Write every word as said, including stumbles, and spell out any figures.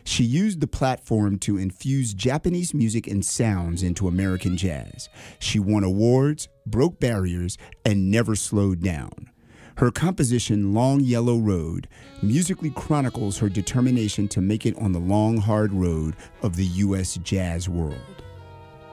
She used the platform to infuse Japanese music and sounds into American jazz. She won awards, broke barriers, and never slowed down. Her composition, Long Yellow Road, musically chronicles her determination to make it on the long, hard road of the U S jazz world.